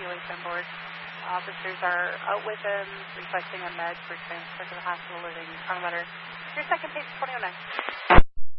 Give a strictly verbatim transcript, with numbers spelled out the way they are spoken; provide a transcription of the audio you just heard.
ambulance on board. Officers are out with him, requesting a med for transfer to the hospital living chronometer. Your second page, twenty oh nine.